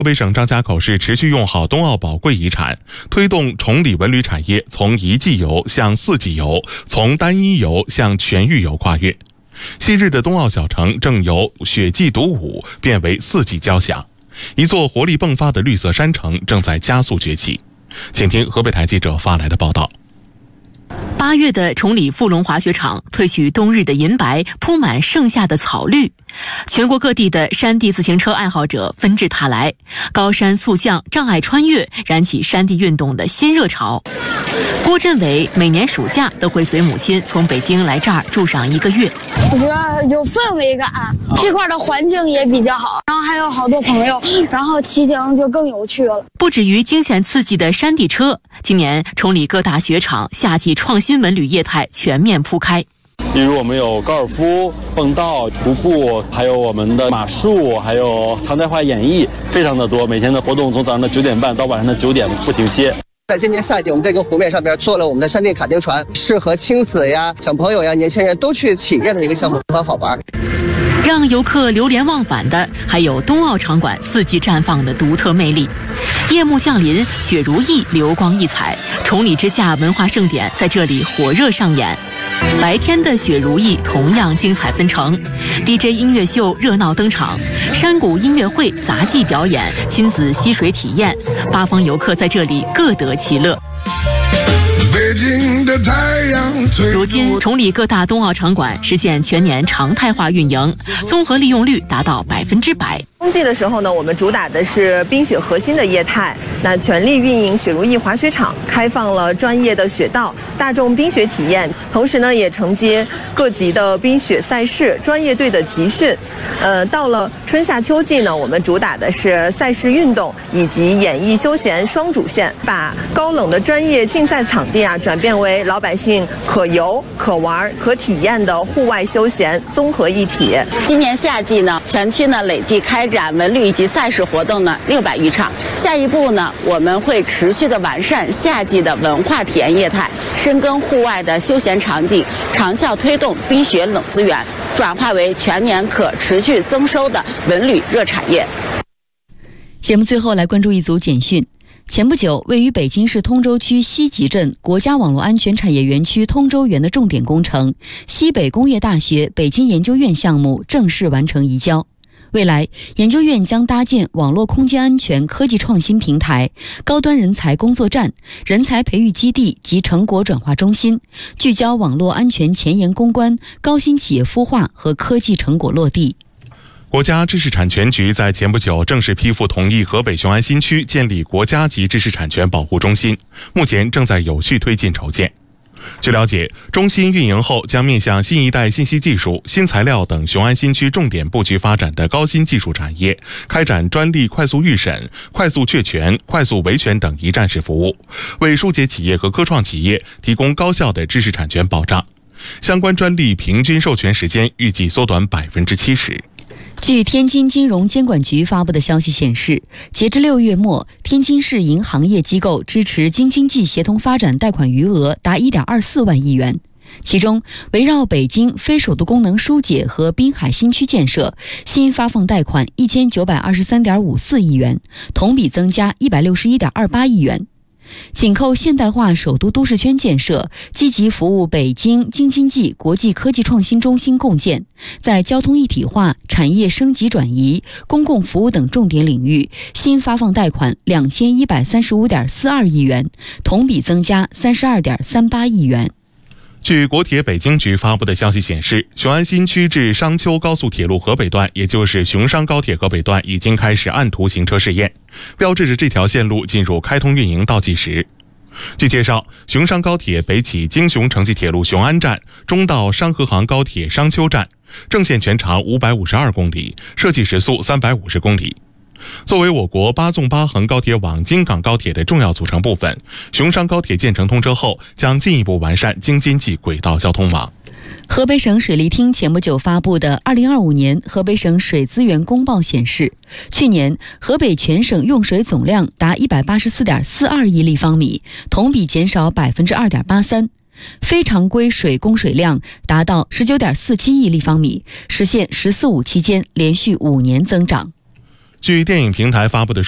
河北省张家口市持续用好冬奥宝贵遗产，推动崇礼文旅产业从一季游向4季游，从单一游向全域游跨越。昔日的冬奥小城正由雪季独舞变为4季交响，一座活力迸发的绿色山城正在加速崛起。请听河北台记者发来的报道。 8月的崇礼富龙滑雪场褪去冬日的银白，铺满盛夏的草绿。全国各地的山地自行车爱好者纷至沓来，高山速降、障碍穿越，燃起山地运动的新热潮。郭振伟每年暑假都会随母亲从北京来这儿住上1个月。 我觉得有氛围感，这块的环境也比较好，然后还有好多朋友，然后骑行就更有趣了。 不止于惊险刺激的山地车，今年崇礼各大雪场夏季创新文旅业态全面铺开。 例如我们有高尔夫、蹦道、徒步，还有我们的马术，还有常态化演绎，非常的多。每天的活动从早上的9点半到晚上的9点不停歇。 在今年夏季，我们这个湖面上边做了我们的山地卡丁船，适合亲子呀、小朋友呀、年轻人都去体验的一个项目，很好玩。 让游客流连忘返的还有冬奥场馆4季绽放的独特魅力。夜幕降临，雪如意流光溢彩，崇礼之夏文化盛典在这里火热上演。白天的雪如意同样精彩纷呈， DJ 音乐秀热闹登场，山谷音乐会、杂技表演、亲子溪水体验，8方游客在这里各得其乐。如今，崇礼各大冬奥场馆实现全年常态化运营，综合利用率达到100%。 冬季的时候呢，我们主打的是冰雪核心的业态，那全力运营雪如意滑雪场，开放了专业的雪道、大众冰雪体验，同时呢也承接各级的冰雪赛事、专业队的集训。到了春夏秋季呢，我们主打的是赛事运动以及演艺休闲双主线，把高冷的专业竞赛场地转变为老百姓可游、可玩、可体验的户外休闲综合一体。 今年夏季呢，全区呢累计开展文旅以及赛事活动呢600余场。下一步呢，我们会持续的完善夏季的文化体验业态，深耕户外的休闲场景，长效推动冰雪冷资源转化为全年可持续增收的文旅热产业。 节目最后来关注一组简讯。前不久，位于北京市通州区西集镇国家网络安全产业园区通州园的重点工程西北工业大学北京研究院项目正式完成移交。未来，研究院将搭建网络空间安全科技创新平台、高端人才工作站、人才培育基地及成果转化中心，聚焦网络安全前沿攻关、高新企业孵化和科技成果落地。 国家知识产权局在前不久正式批复同意河北雄安新区建立国家级知识产权保护中心，目前正在有序推进筹建。据了解，中心运营后将面向新一代信息技术、新材料等雄安新区重点布局发展的高新技术产业，开展专利快速预审、快速确权、快速维权等一站式服务，为疏解企业和科创企业提供高效的知识产权保障。相关专利平均授权时间预计缩短70%。 据天津金融监管局发布的消息显示，截至6月末，天津市银行业机构支持京津冀协同发展贷款余额达1.24万亿元。其中，围绕北京非首都功能疏解和滨海新区建设，新发放贷款1923.54亿元，同比增加161.28亿元。紧扣现代化首都都市圈建设，积极服务北京京津冀国际科技创新中心共建，在交通一体化、产业升级转移、公共服务等重点领域，新发放贷款2135.42亿元，同比增加32.38亿元。 据国铁北京局发布的消息显示，雄安新区至商丘高速铁路河北段，也就是雄商高铁河北段已经开始按图行车试验，标志着这条线路进入开通运营倒计时。据介绍，雄商高铁北起京雄城际铁路雄安站，中到商河杭高铁商丘站，正线全长552公里，设计时速350公里。作为我国8纵8横高铁网京港高铁的重要组成部分，雄商高铁建成通车后，将进一步完善京津冀轨道交通网。 河北省水利厅前不久发布的2025年河北省水资源公报显示，去年河北全省用水总量达184.42亿立方米，同比减少2.83%。非常规水供水量达到19.47亿立方米，实现“十四五”期间连续5年增长。 据电影平台发布的